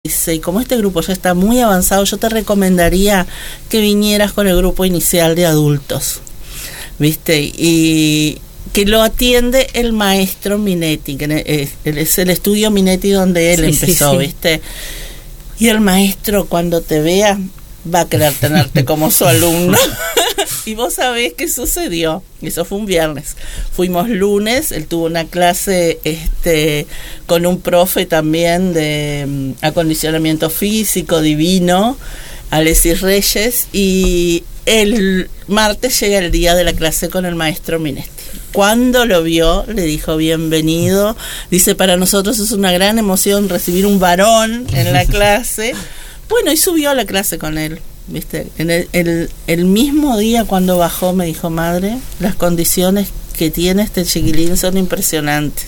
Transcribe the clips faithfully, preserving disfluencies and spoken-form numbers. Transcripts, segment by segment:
dice, y como este grupo ya está muy avanzado, yo te recomendaría que vinieras con el grupo inicial de adultos, ¿viste? Y que lo atiende el maestro Minetti, que es el estudio Minetti donde él sí, empezó, sí, sí. ¿viste? Y el maestro cuando te vea va a querer tenerte como su alumno. Y vos sabés qué sucedió. Eso fue un viernes. Fuimos lunes, él tuvo una clase este con un profe también de um, acondicionamiento físico divino, Alexis Reyes, y el martes llega el día de la clase con el maestro Minetti. Cuando lo vio, le dijo bienvenido. Dice, para nosotros es una gran emoción recibir un varón en la clase. Bueno, y subió a la clase con él, ¿viste? En el, el, el mismo día cuando bajó me dijo, madre, las condiciones que tiene este chiquilín son impresionantes.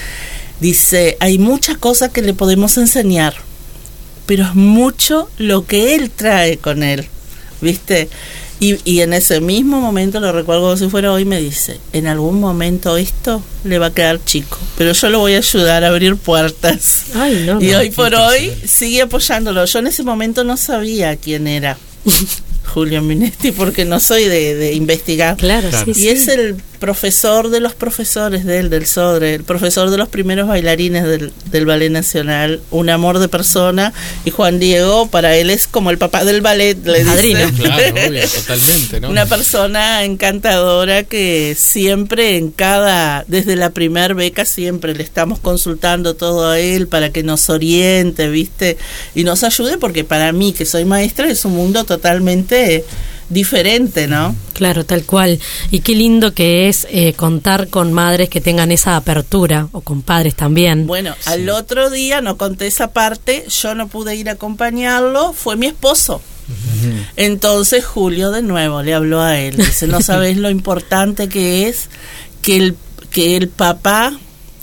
Dice, hay muchas cosas que le podemos enseñar, pero es mucho lo que él trae con él, ¿viste? Y, y en ese mismo momento, lo recuerdo como si fuera hoy, me dice, en algún momento esto le va a quedar chico, pero yo lo voy a ayudar a abrir puertas. Ay, no, y no, hoy por hoy sigue apoyándolo. Yo en ese momento no sabía quién era Julio Minetti, porque no soy de, de investigar. Claro, claro. Sí, y sí. Es el profesor de los profesores de él, del Sodre, el profesor de los primeros bailarines del, del Ballet Nacional, un amor de persona, y Juan Diego para él es como el papá del ballet, le Padrino. dice. Claro, obvio, totalmente, ¿no? Una persona encantadora que siempre en cada, desde la primer beca siempre le estamos consultando todo a él para que nos oriente, ¿viste? Y nos ayude, porque para mí, que soy maestra, es un mundo totalmente diferente, ¿no? Claro, tal cual. Y qué lindo que es eh, contar con madres que tengan esa apertura, o con padres también. Bueno, sí. Al otro día, no conté esa parte, yo no pude ir a acompañarlo, fue mi esposo. Uh-huh. Entonces Julio de nuevo le habló a él, dice, no sabes lo importante que es que el, que el papá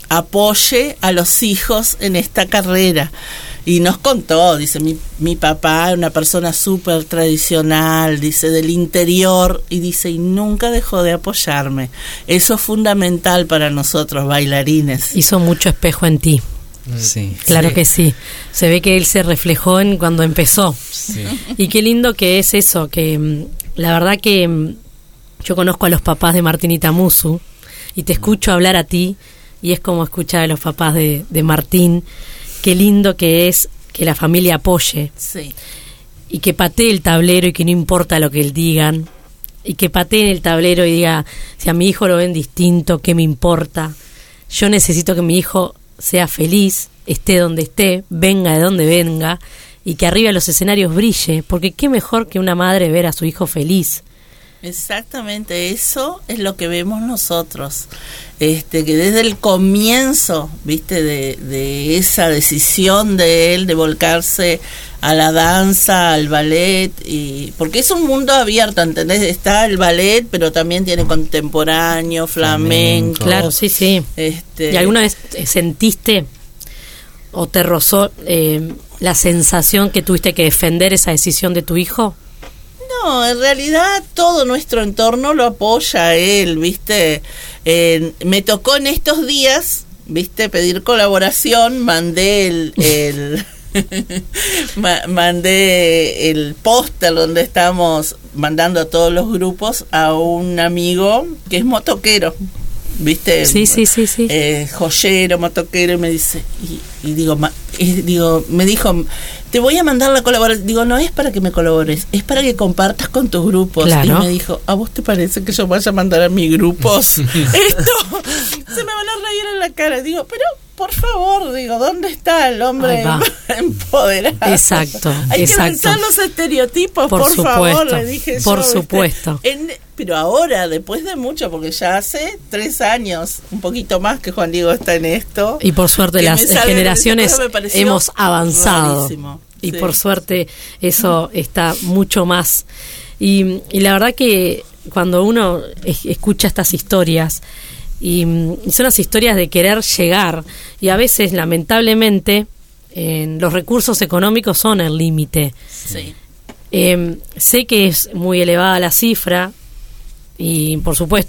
apoye a los hijos en esta carrera. Y nos contó, dice, mi, mi papá, una persona súper tradicional, dice, del interior, y dice, y nunca dejó de apoyarme. Eso es fundamental para nosotros, bailarines. Hizo mucho espejo en ti. Sí. Claro sí. que sí. Se ve que él se reflejó en cuando empezó. Sí. Y qué lindo que es eso, que la verdad que yo conozco a los papás de Martín Itamuzu, y te escucho hablar a ti, y es como escuchar a los papás de, de Martín. Qué lindo que es que la familia apoye. Sí. Y que patee el tablero y que no importa lo que él digan. Y que patee el tablero y diga, si a mi hijo lo ven distinto, ¿qué me importa? Yo necesito que mi hijo sea feliz, esté donde esté, venga de donde venga, y que arriba de los escenarios brille, porque qué mejor que una madre ver a su hijo feliz. Exactamente, eso es lo que vemos nosotros, este que desde el comienzo, viste, de, de esa decisión de él de volcarse a la danza, al ballet, y porque es un mundo abierto, ¿entendés? Está el ballet, pero también tiene contemporáneo, flamenco. Claro, sí, sí. Este, ¿Y alguna vez sentiste o te rozó eh, la sensación que tuviste que defender esa decisión de tu hijo? No, en realidad todo nuestro entorno lo apoya a él, ¿viste? Eh, me tocó en estos días, ¿viste? Pedir colaboración, mandé el... el Ma- mandé el póster donde estamos mandando a todos los grupos a un amigo que es motoquero, ¿viste? Sí, sí, sí, sí. Eh, joyero, motoquero, y me dice, y, y digo, ma, y digo, me dijo, te voy a mandar la colaboración. Digo, no es para que me colabores, es para que compartas con tus grupos. Claro. Y me dijo, ¿a vos te parece que yo vaya a mandar a mis grupos esto? Se me van a reír en la cara. Digo, pero por favor, digo, ¿dónde está el hombre empoderado? Exacto, Hay exacto. que pensar los estereotipos, por, por supuesto, favor, le dije por yo. supuesto. En, pero ahora, después de mucho, porque ya hace tres años, un poquito más que Juan Diego está en esto. Y por suerte las generaciones hemos avanzado. Rarísimo. Y sí. Por suerte eso está mucho más. Y, y la verdad que cuando uno es, escucha estas historias, y, y son las historias de querer llegar, y a veces lamentablemente eh, los recursos económicos son el límite. Sí. Eh, sé que es muy elevada la cifra, y por supuesto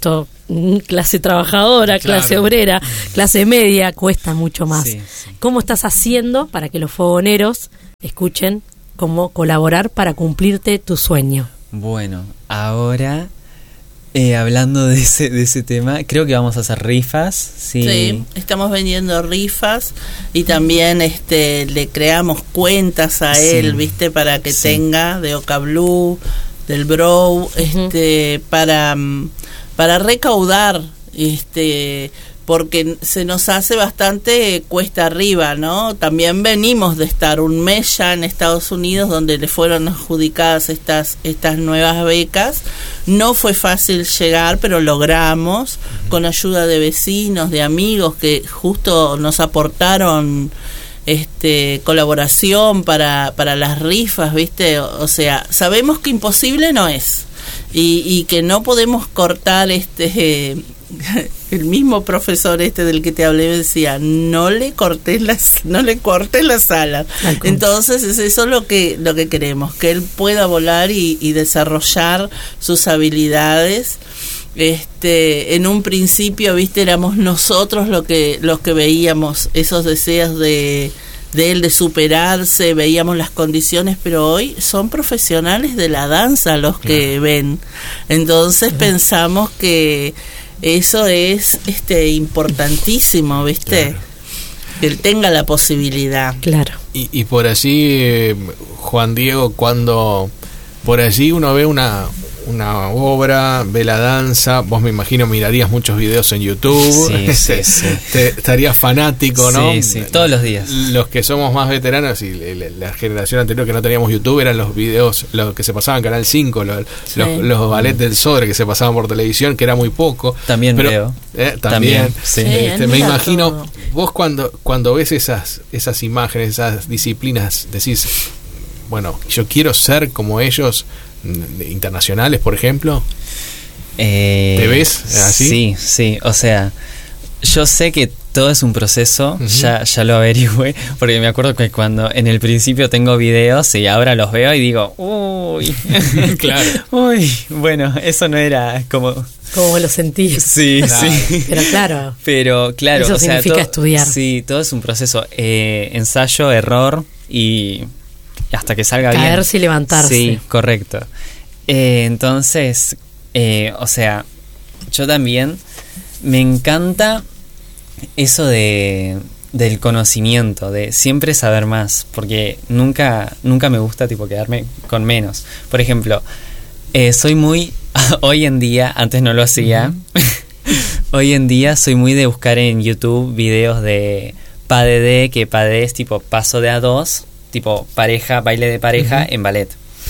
clase trabajadora, claro. clase obrera, clase media, cuesta mucho más. Sí, sí. ¿Cómo estás haciendo para que los fogoneros escuchen cómo colaborar para cumplirte tu sueño? Bueno, ahora eh, hablando de ese de ese tema, creo que vamos a hacer rifas. Sí, sí, estamos vendiendo rifas y también este le creamos cuentas a sí. él, ¿viste? Para que sí. tenga de Oca Blue, del Brow, uh-huh. este para para recaudar, este porque se nos hace bastante cuesta arriba, ¿no? También venimos de estar un mes ya en Estados Unidos, donde le fueron adjudicadas estas estas nuevas becas. No fue fácil llegar, pero logramos, con ayuda de vecinos, de amigos que justo nos aportaron este colaboración para para las rifas, ¿viste? O, o sea, sabemos que imposible no es. Y, y que no podemos cortar este eh, el mismo profesor este del que te hablé decía, no le cortes las no le cortes las alas. Entonces es eso lo que lo que queremos, que él pueda volar y, y desarrollar sus habilidades. Este, en un principio, viste, éramos nosotros lo que los que veíamos esos deseos de de él de superarse, veíamos las condiciones, pero hoy son profesionales de la danza los que claro. ven. Entonces claro. pensamos que eso es este importantísimo, ¿viste? Claro. Que él tenga la posibilidad. Claro. Y, y por allí, eh, Juan Diego, cuando por allí uno ve una una obra, ve la danza, vos me imagino mirarías muchos videos en YouTube, sí, sí, sí. Te, estarías fanático, ¿no? Sí, sí, todos los días. Los que somos más veteranos y la, la generación anterior que no teníamos YouTube eran los videos, los que se pasaban en Canal cinco, los, sí. los, los ballets del Sodre que se pasaban por televisión, que era muy poco. También pero, veo. Eh, también. también sí. Este, Sí, me imagino, todo. vos cuando, cuando ves esas, esas imágenes, esas disciplinas, decís, bueno, yo quiero ser como ellos, internacionales, por ejemplo. Eh, ¿Te ves así? Sí, sí, o sea, yo sé que todo es un proceso, uh-huh. ya, ya lo averigüé, porque me acuerdo que cuando en el principio tengo videos y ahora los veo y digo, uy, claro, uy, bueno, eso no era como... ¿Cómo lo sentís? Sí, claro. sí. Pero claro, pero claro, eso o sea, significa todo, estudiar. Sí, todo es un proceso, eh, ensayo, error y hasta que salga caerse bien. Caerse y levantarse. Sí, correcto. Eh, entonces, eh, o sea, yo también me encanta eso de del conocimiento, de siempre saber más, porque nunca nunca me gusta tipo quedarme con menos. Por ejemplo, eh, soy muy hoy en día, antes no lo hacía. Uh-huh. Hoy en día soy muy de buscar en YouTube videos de P A D D, que P A D D es tipo paso de a dos, tipo pareja, baile de pareja uh-huh. en ballet.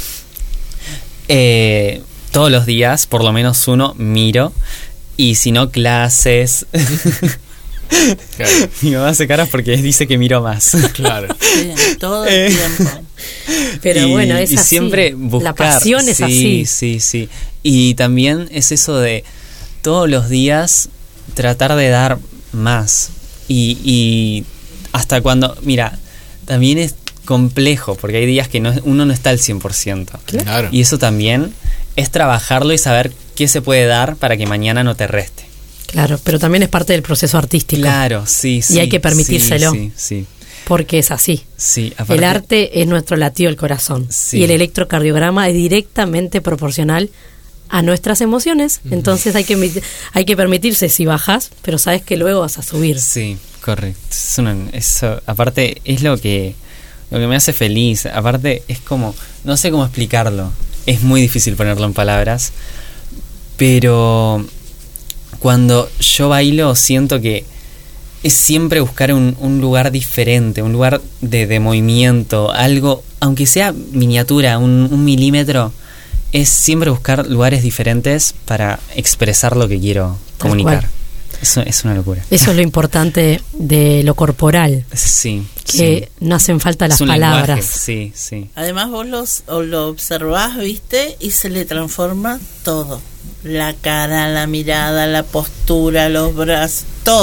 Eh, todos los días, por lo menos uno, miro. Y si no, clases. Claro. Mi mamá hace caras porque dice que miro más. Claro. Sí, todo el eh, tiempo. Pero y, bueno, es y así. Siempre buscar. La pasión es sí, así. Sí, sí. Y también es eso de todos los días tratar de dar más. Y, y hasta cuando, mira, también es complejo, porque hay días que no, uno no está al cien por ciento. Claro. Y eso también es trabajarlo y saber qué se puede dar para que mañana no te reste. Claro, pero también es parte del proceso artístico. Claro, sí, sí. Y hay que permitírselo. Sí, sí, sí. Porque es así. Sí, aparte, el arte es nuestro latido del corazón. Sí. Y el electrocardiograma es directamente proporcional a nuestras emociones. Uh-huh. Entonces hay que hay que permitirse si bajas, pero sabes que luego vas a subir. Sí, correcto. Es una, eso, aparte, es lo que, lo que me hace feliz. Aparte, es como, no sé cómo explicarlo. Es muy difícil ponerlo en palabras. Pero cuando yo bailo siento que es siempre buscar un, un lugar diferente, un lugar de, de movimiento, algo, aunque sea miniatura, un, un milímetro, es siempre buscar lugares diferentes para expresar lo que quiero comunicar. Eso es una locura. Eso es lo importante de lo corporal. Sí. Que sí. no hacen falta las es un palabras. Lenguaje. Sí, sí. Además vos los, lo observás, ¿viste? Y se le transforma todo. La cara, la mirada, la postura, los brazos, todo.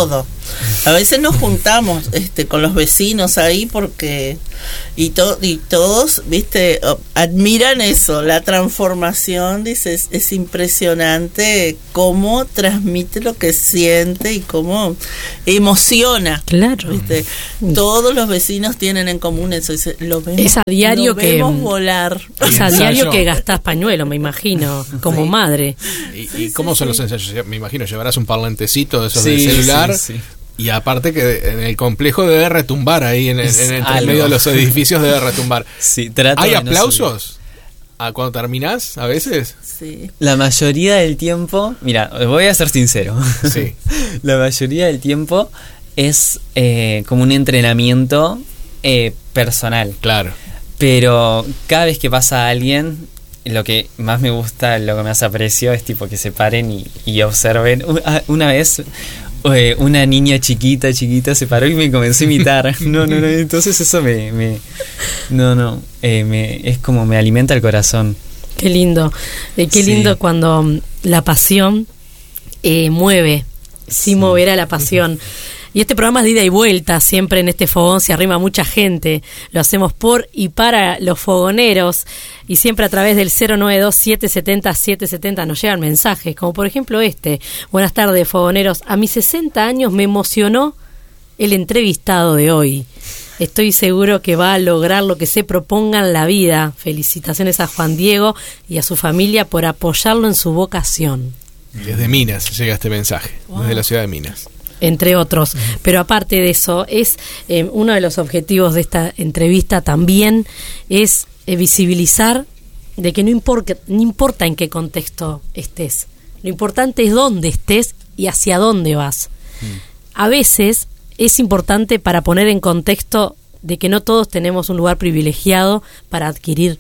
A veces nos juntamos este con los vecinos ahí porque y to, y todos, viste, admiran eso, la transformación, dices, es impresionante cómo transmite lo que siente y cómo emociona. Claro. ¿Viste? Todos los vecinos tienen en común eso, dice, lo vemos, es a diario lo que vemos volar. Es a diario que gastás pañuelo, me imagino, como sí. madre. ¿Y, y sí, cómo sí, son sí. los ensayos? Me imagino, llevarás un parlantecito de esos sí, del celular. Sí, sí. Y aparte que en el complejo debe retumbar ahí en, el, en entre el medio de los edificios debe retumbar. Sí, trato ¿Hay de aplausos no a cuando terminás a veces? Sí. La mayoría del tiempo, mira, voy a ser sincero. Sí. La mayoría del tiempo es eh, como un entrenamiento eh, personal. Claro. Pero cada vez que pasa alguien, lo que más me gusta, lo que más aprecio es tipo que se paren y, y observen. Una vez eh, una niña chiquita, chiquita se paró y me comenzó a imitar. No, no, no. Entonces eso me, me no, no, eh, me, es como me alimenta el corazón. Qué lindo, eh, qué Sí. lindo cuando mm, la pasión eh, mueve, sí, Sí. moverá la pasión. Y este programa es de ida y vuelta, siempre en este fogón se arrima mucha gente, lo hacemos por y para los fogoneros, y siempre a través del cero nueve dos, siete siete cero, siete siete cero nos llegan mensajes, como por ejemplo este: buenas tardes, fogoneros, a mis sesenta años me emocionó el entrevistado de hoy. Estoy seguro que va a lograr lo que se proponga en la vida. Felicitaciones a Juan Diego y a su familia por apoyarlo en su vocación. Desde Minas llega este mensaje, wow. Desde la ciudad de Minas. Entre otros. Pero aparte de eso, es eh, uno de los objetivos de esta entrevista también es eh, visibilizar de que no importa, no importa en qué contexto estés. Lo importante es dónde estés y hacia dónde vas. Mm. A veces es importante para poner en contexto de que no todos tenemos un lugar privilegiado para adquirir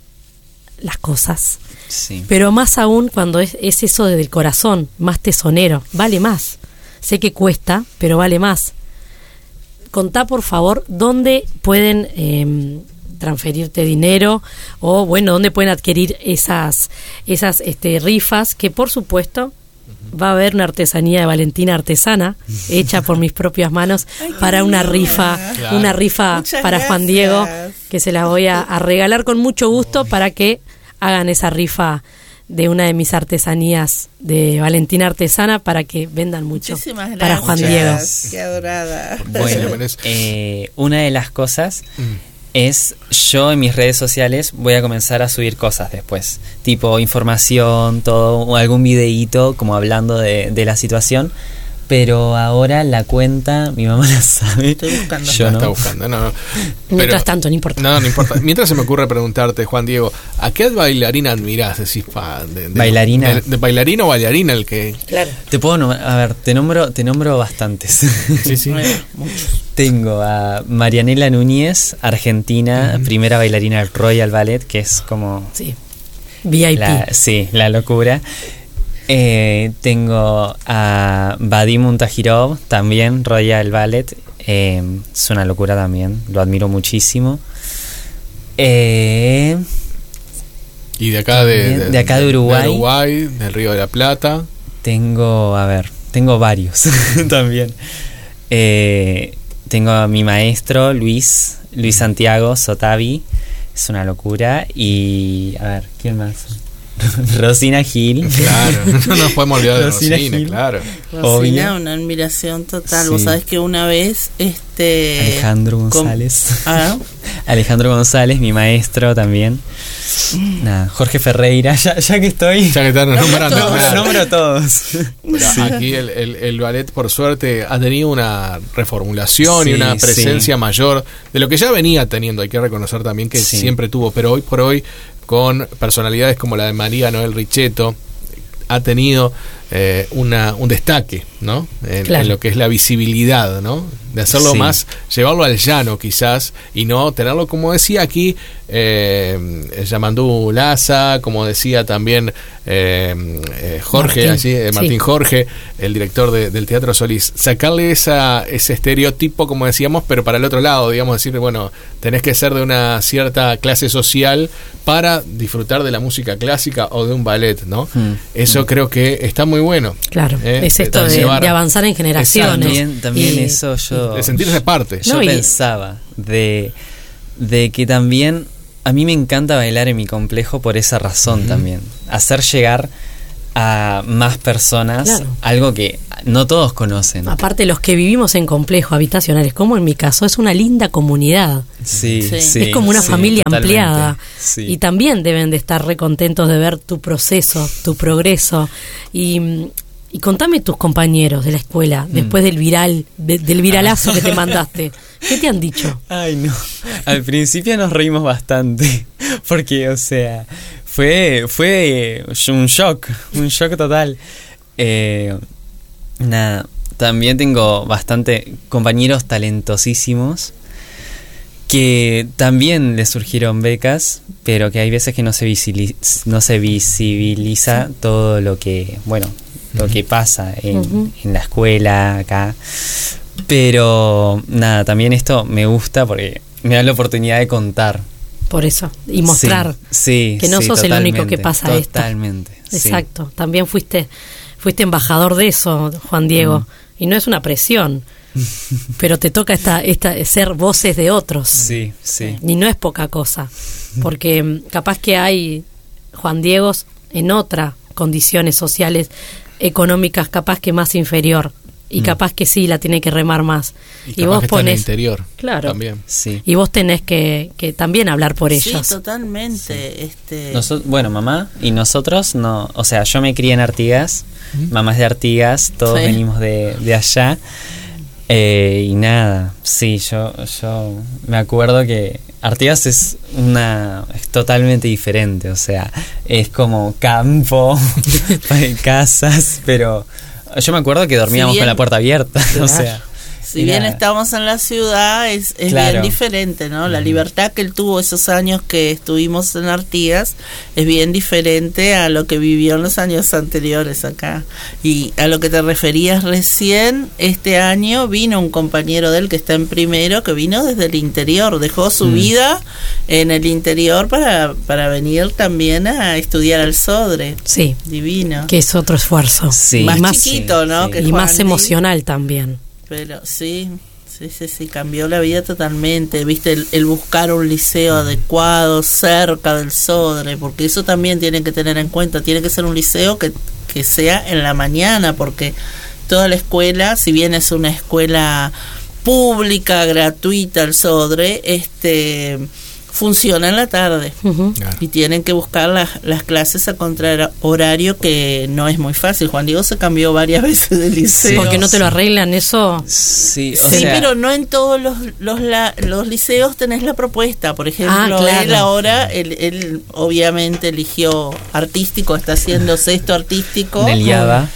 las cosas. Sí. Pero más aún cuando es, es eso desde el corazón, más tesonero, vale más. Sé que cuesta, pero vale más. Contá, por favor, dónde pueden eh, transferirte dinero o, bueno, dónde pueden adquirir esas esas este, rifas, que por supuesto va a haber una artesanía de Valentina Artesana hecha por mis propias manos. Ay, para una rifa, claro. una rifa Muchas para gracias. Juan Diego, que se la voy a, a regalar con mucho gusto para que hagan esa rifa de una de mis artesanías de Valentina Artesana para que vendan mucho. Muchísimas gracias. Para Juan Diego. Qué adorada. Bueno, eh, una de las cosas mm. es yo en mis redes sociales voy a comenzar a subir cosas después, tipo información, todo, o algún videíto como hablando de, de la situación. Pero ahora la cuenta, mi mamá la sabe. Estoy buscando. Yo no. Está buscando, no, no. Pero, mientras tanto, no importa. No, no importa. Mientras se me ocurre preguntarte, Juan Diego, ¿a qué bailarina admirás? Decís, pa, de, de, ¿Bailarina? De, de bailarina o bailarina el que... Claro. Te puedo nombrar, a ver, te nombro, te nombro bastantes. Sí, sí. Muchos. Tengo a Marianela Núñez, argentina, uh-huh. primera bailarina del Royal Ballet, que es como... Sí. V I P. La, sí, la locura. Eh, tengo a Vadim Muntagirov, también Royal Ballet, eh, es una locura también, lo admiro muchísimo. Eh, y de acá de, de, de acá de Uruguay, de Uruguay, del Río de la Plata. Tengo, a ver, tengo varios también. Eh, tengo a mi maestro Luis, Luis Santiago Sotavi, es una locura. Y a ver, ¿quién más? Rosina Gil. Claro, no nos podemos olvidar de Rosina, Rosina, Gil. claro. Rosina, una admiración total. Sí. Vos sabés que una vez este Alejandro González. Com- ¿Ah? Alejandro González, mi maestro también. Nada, Jorge Ferreira, ya, ya que estoy. Ya que están nombrando. Los nombro a todos. Pero sí. Aquí el, el, el ballet, por suerte, ha tenido una reformulación sí, y una presencia sí. mayor de lo que ya venía teniendo. Hay que reconocer también que sí. siempre tuvo, pero hoy por hoy, con personalidades como la de María Noel Richetto, ha tenido eh, una, un destaque, ¿no? En, claro. en lo que es la visibilidad, ¿no? De hacerlo sí. más, llevarlo al llano quizás, y no tenerlo, como decía aquí eh, Yamandú Laza, como decía también eh, eh, Jorge, Martín, allí, eh, Martín sí. Jorge, el director de, del Teatro Solís, sacarle esa, ese estereotipo, como decíamos, pero para el otro lado, digamos, decir, bueno, tenés que ser de una cierta clase social para disfrutar de la música clásica o de un ballet, ¿no? Mm. Eso mm. creo que está muy bueno. Claro, ¿eh? es esto de, de de avanzar en generaciones. También, también y, eso yo... De sentirse parte. Yo no, pensaba de, de que también... A mí me encanta bailar en mi complejo por esa razón uh-huh. también. Hacer llegar a más personas, claro. algo que no todos conocen. Aparte, los que vivimos en complejos habitacionales, como en mi caso, es una linda comunidad. Sí, sí. sí es como una sí, familia totalmente. ampliada. Sí. Y también deben de estar recontentos de ver tu proceso, tu progreso. Y, y contame tus compañeros de la escuela, mm. después del viral, de, del viralazo que te mandaste. ¿Qué te han dicho? Ay, no. Al principio nos reímos bastante. Porque, o sea... Fue fue un shock, un shock total. Eh, nada, también tengo bastante compañeros talentosísimos que también les surgieron becas, pero que hay veces que no se visibiliza, no se visibiliza todo lo que, bueno, lo que pasa en, uh-huh. en la escuela acá. Pero nada, también esto me gusta porque me da la oportunidad de contar. Por eso, y mostrar sí, sí, que no sí, sos el único que pasa totalmente, esto. Totalmente. Exacto, sí. También fuiste fuiste embajador de eso, Juan Diego, mm. y no es una presión, pero te toca esta esta ser voces de otros. Sí, sí. Y no es poca cosa, porque capaz que hay Juan Diegos en otras condiciones sociales, económicas, capaz que más inferior. Y capaz que sí, la tiene que remar más. Y, y vos que pones está en el interior. Claro. También. Sí. Y vos tenés que, que también hablar por ellos. Sí, totalmente. Sí. Este... Noso- bueno, mamá y nosotros no. O sea, yo me crié en Artigas. ¿Mm? Mamá es de Artigas. Todos sí. venimos de, de allá. Eh, y nada. Sí, yo, yo me acuerdo que Artigas es una. Es totalmente diferente. O sea, es como campo, casas, pero. Yo me acuerdo que dormíamos si bien, con la puerta abierta, claro. o sea... Si bien nada. Estamos en la ciudad, es, es claro. bien diferente, ¿no? La libertad que él tuvo esos años que estuvimos en Artigas es bien diferente a lo que vivió en los años anteriores acá. Y a lo que te referías recién, este año vino un compañero de él que está en primero, que vino desde el interior, dejó su mm. vida en el interior para, para venir también a estudiar al Sodre. Sí. Divino. Que es otro esfuerzo. Sí. Más, más chiquito, sí, ¿no? Sí. Que y más emocional también. Pero sí, sí, sí, sí, cambió la vida totalmente, viste, el, el buscar un liceo adecuado, cerca del Sodre, porque eso también tienen que tener en cuenta, tiene que ser un liceo que, que sea en la mañana, porque toda la escuela, si bien es una escuela pública, gratuita, el Sodre, este... funciona en la tarde uh-huh. claro. y tienen que buscar las, las clases a contrahorario, que no es muy fácil. Juan Diego se cambió varias veces de liceo. Porque no te lo arreglan eso. Sí, o sí sea... pero no en todos los los, la, los liceos tenés la propuesta. Por ejemplo, ah, claro. él ahora, él, él obviamente eligió artístico, está haciendo sexto artístico. Del IABA.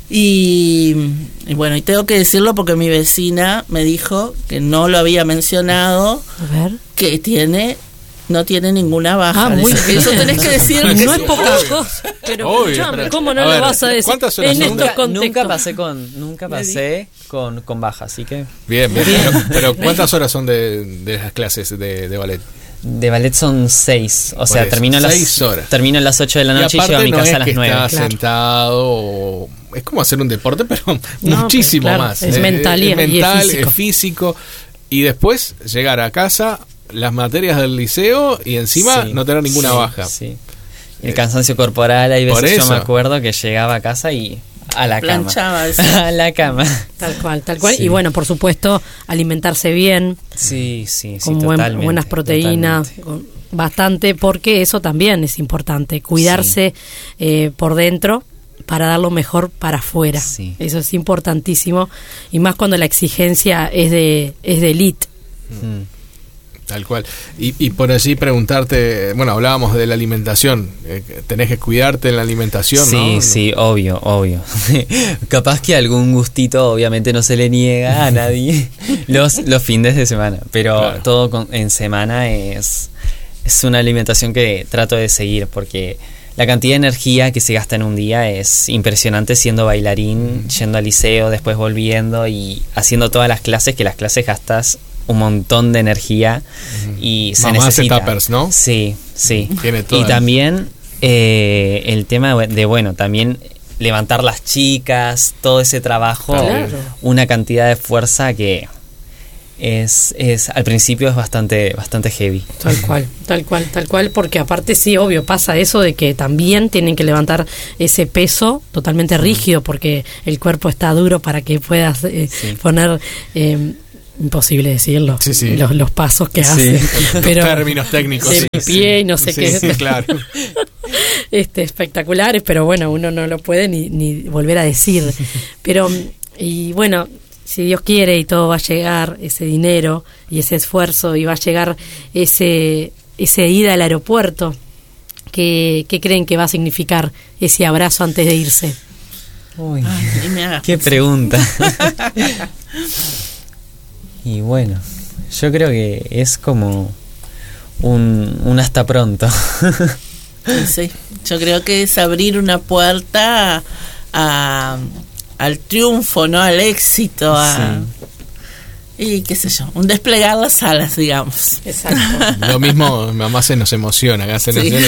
Y, y bueno, y tengo que decirlo porque mi vecina me dijo, que no lo había mencionado, a ver. que tiene... no tiene ninguna baja. Ah, muy bien. Eso tenés que decir. No que es sí. poca cosa. Pero escuchame, ¿cómo no a lo ver, vas a decir? ¿Cuántas horas en son? estos Nunca, contextos. nunca pasé con nunca pasé con, con baja, así que bien, bien. Pero, pero ¿cuántas horas son de, de las clases de, de ballet? De ballet son seis, o Por sea, eso, termino a las seis horas. Termino a las ocho de la noche y, y llego a mi no casa es a las que nueve. Estás claro. sentado, o, es como hacer un deporte, pero no, muchísimo claro, más. Es eh, mental, y, es, mental y es físico. es físico. Y después llegar a casa, las materias del liceo y encima sí, no tener ninguna sí, baja. Sí. El cansancio corporal, hay veces eso. yo me acuerdo que llegaba a casa y a la Planchaba cama. A la cama. Tal cual, tal cual. Sí. Y bueno, por supuesto, alimentarse bien. Sí, sí, sí. Con buen, totalmente, buenas proteínas. Con bastante, porque eso también es importante. Cuidarse sí. eh, por dentro para dar lo mejor para afuera. Sí. Eso es importantísimo. Y más cuando la exigencia es de, es de elite. Mm. Tal cual. Y, y por allí preguntarte, bueno, hablábamos de la alimentación, eh, tenés que cuidarte en la alimentación, sí, ¿no? Sí, sí, obvio, obvio. Capaz que algún gustito obviamente no se le niega a nadie los, los fines de semana, pero claro. todo con, en semana es, es una alimentación que trato de seguir, porque la cantidad de energía que se gasta en un día es impresionante, siendo bailarín, yendo al liceo, después volviendo y haciendo todas las clases, que las clases gastas un montón de energía y se Mamá necesita. hace tuppers, ¿no? Sí, sí. Tiene todo. Y también eh, el tema de, bueno, también levantar las chicas, todo ese trabajo, claro. una cantidad de fuerza que es, es al principio es bastante, bastante heavy. Tal cual, tal cual, tal cual, porque aparte sí, obvio, pasa eso de que también tienen que levantar ese peso totalmente rígido, porque el cuerpo está duro para que puedas eh, sí. poner... Eh, imposible decirlo, sí, sí. Los, los pasos que sí. hace, pero términos técnicos, de sí, pie sí. y no sé sí, qué, sí, claro. este, espectaculares, pero bueno, uno no lo puede ni, ni volver a decir, pero y bueno, si Dios quiere y todo va a llegar, ese dinero y ese esfuerzo, y va a llegar ese ese ida al aeropuerto, ¿qué, qué creen que va a significar ese abrazo antes de irse? Uy, Ay, qué pregunta. Y bueno, yo creo que es como un, un hasta pronto. Sí, yo creo que es abrir una puerta a, al triunfo, ¿no? Al éxito, a, sí. y qué sé yo, un desplegar las alas, digamos. Exacto. Lo mismo, mamá se nos emociona, acá se nos, sí.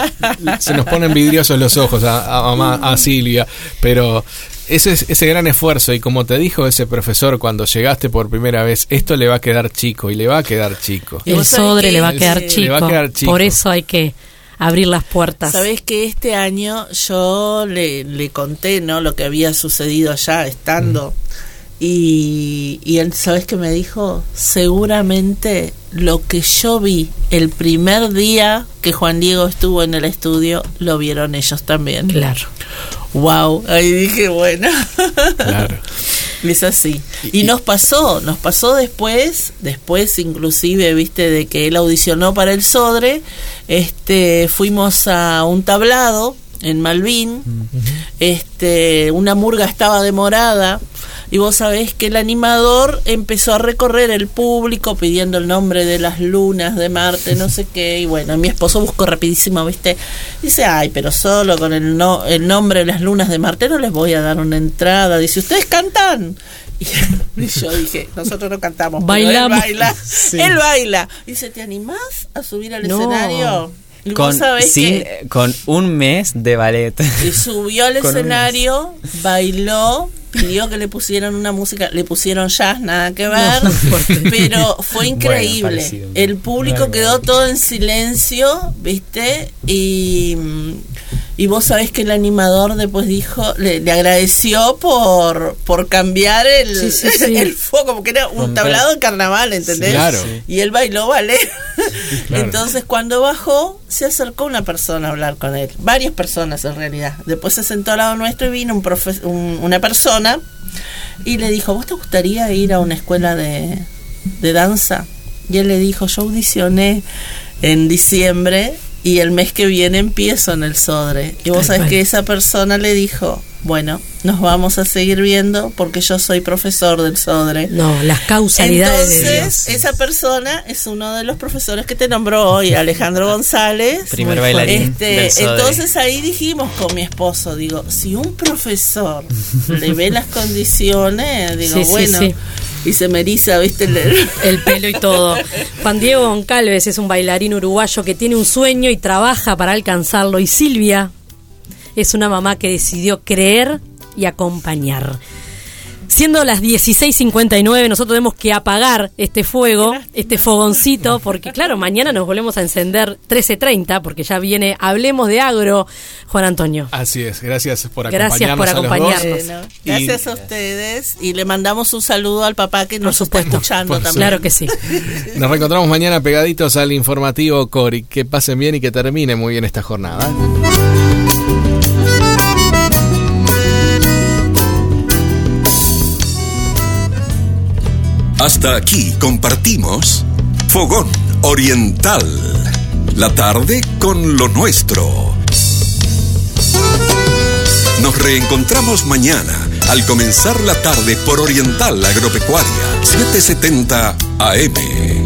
se nos ponen vidriosos los ojos a, a mamá, a Silvia, pero... Ese, ese gran esfuerzo, y como te dijo ese profesor cuando llegaste por primera vez, esto le va a quedar chico, y le va a quedar chico. El Sodre le va a quedar chico, le va a quedar chico. Por eso hay que abrir las puertas. Sabés que este año yo le, le conté, ¿no?, lo que había sucedido allá estando, mm. y, y él, ¿sabés qué me dijo? Seguramente lo que yo vi el primer día que Juan Diego estuvo en el estudio, lo vieron ellos también. Claro. Wow, ahí dije, bueno, claro. Es así. Y nos pasó, nos pasó después, después inclusive, viste, de que él audicionó para el Sodre, este, fuimos a un tablado en Malvin, uh-huh. este, una murga estaba demorada, y vos sabés que el animador empezó a recorrer el público pidiendo el nombre de las lunas de Marte, no sé qué, y bueno, mi esposo buscó rapidísimo, viste, dice, ay, pero solo con el, no, el nombre de las lunas de Marte no les voy a dar una entrada, dice, ¿ustedes cantan? Y yo dije, nosotros no cantamos, bailamos. Pero él baila, sí. él baila, dice, ¿te animás a subir al no. escenario? Y con, sin, que, con un mes de ballet. Y subió al escenario, bailó, pidió que le pusieran una música, le pusieron jazz, nada que ver, no, pero fue increíble. Bueno, el público bueno, quedó bueno. todo en silencio, ¿viste? Y, y vos sabés que el animador después dijo, le, le agradeció por por cambiar el, sí, sí, sí. el foco, porque era un tablado de carnaval, ¿entendés? Sí, claro. Y él bailó ballet. Sí, claro. Entonces cuando bajó, se acercó una persona a hablar con él, varias personas en realidad. Después se sentó al lado nuestro y vino un profe- un, una persona y le dijo, ¿vos te gustaría ir a una escuela de, de danza? Y él le dijo, yo audicioné en diciembre y el mes que viene empiezo en el Sodre. Y vos sabés que esa persona le dijo, bueno, nos vamos a seguir viendo porque yo soy profesor del Sodre. No, las causalidades. Entonces, de esa persona es uno de los profesores que te nombró hoy, Alejandro González. Primer bailarín este, del Sodre. Entonces ahí dijimos con mi esposo, digo, si un profesor le ve las condiciones, digo, sí, bueno... Sí, sí. Y se me eriza, ¿viste? El, el pelo y todo. Juan Diego Goncalves es un bailarín uruguayo que tiene un sueño y trabaja para alcanzarlo. Y Silvia es una mamá que decidió creer y acompañar. Siendo las dieciséis cincuenta y nueve, nosotros tenemos que apagar este fuego, este fogoncito, porque claro, mañana nos volvemos a encender trece treinta, porque ya viene Hablemos de Agro, Juan Antonio. Así es, gracias por acompañarnos. Gracias por acompañarnos. Bueno, gracias y, a ustedes, y le mandamos un saludo al papá que nos está escuchando también. Claro que sí. Nos reencontramos mañana pegaditos al informativo Cori. Que pasen bien y que termine muy bien esta jornada. Hasta aquí compartimos Fogón Oriental, la tarde con lo nuestro. Nos reencontramos mañana al comenzar la tarde por Oriental Agropecuaria, setecientos setenta A M.